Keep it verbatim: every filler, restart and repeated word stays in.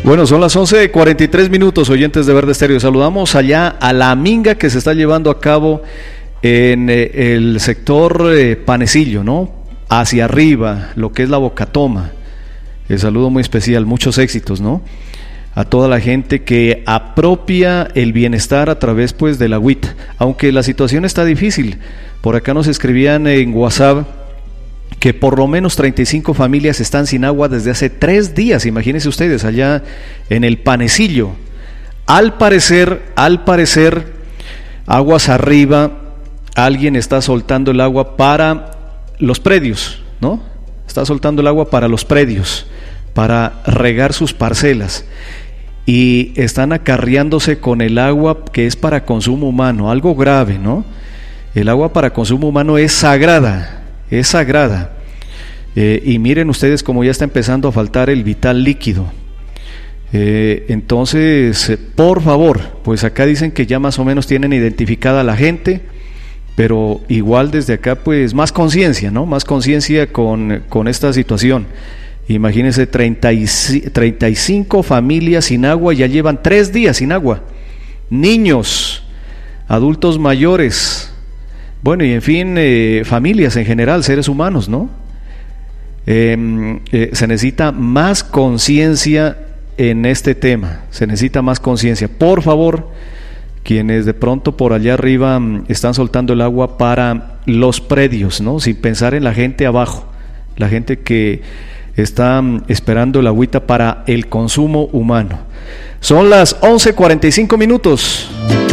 Bueno, son las once cuarenta y tres minutos, oyentes de Verde Estéreo. Saludamos allá a la minga que se está llevando a cabo en eh, el sector eh, Panecillo, ¿no? Hacia arriba, lo que es la Bocatoma. El saludo muy especial, muchos éxitos, ¿no? A toda la gente que apropia el bienestar a través, pues, del agüita. Aunque la situación está difícil. Por acá nos escribían en WhatsApp que por lo menos treinta y cinco familias están sin agua desde hace tres días, imagínense ustedes, allá en el Panecillo. Al parecer, al parecer, aguas arriba, alguien está soltando el agua para los predios, ¿no? Está soltando el agua para los predios, para regar sus parcelas, y están acarreándose con el agua que es para consumo humano, algo grave, ¿no? El agua para consumo humano es sagrada, es sagrada, eh, y miren ustedes cómo ya está empezando a faltar el vital líquido. Eh, entonces, eh, por favor, pues acá dicen que ya más o menos tienen identificada a la gente, pero igual desde acá, pues más conciencia, ¿no? Más conciencia con, con esta situación. Imagínense, treinta y cinco familias sin agua, ya llevan tres días sin agua. Niños, adultos mayores, bueno, y en fin, eh, familias en general, seres humanos, ¿no? Eh, eh, se necesita más conciencia en este tema, se necesita más conciencia. Por favor, quienes de pronto por allá arriba están soltando el agua para los predios, ¿no? Sin pensar en la gente abajo, la gente que está esperando el agüita para el consumo humano. Son las once cuarenta y cinco minutos.